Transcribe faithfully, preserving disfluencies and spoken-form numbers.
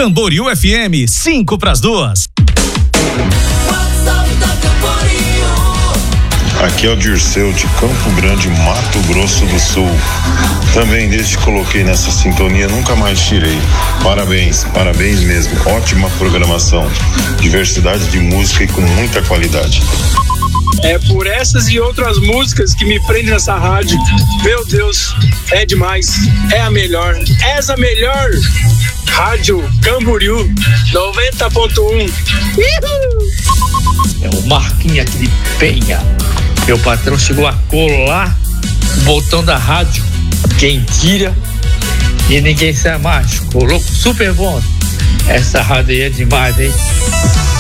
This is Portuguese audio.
Camboriú F M, cinco pras duas. Aqui é o Dirceu de Campo Grande, Mato Grosso do Sul. Também desde que coloquei nessa sintonia, nunca mais tirei. Parabéns, parabéns mesmo. Ótima programação. Diversidade de música e com muita qualidade. É por essas e outras músicas que me prendem nessa rádio. Meu Deus, é demais. É a melhor. Essa melhor. Rádio Camboriú noventa ponto um. É o Marquinhos aqui de Penha. Meu patrão chegou a colar o botão da rádio. Quem tira e ninguém sai mais. Colou super bom. Essa rádio aí é demais, hein?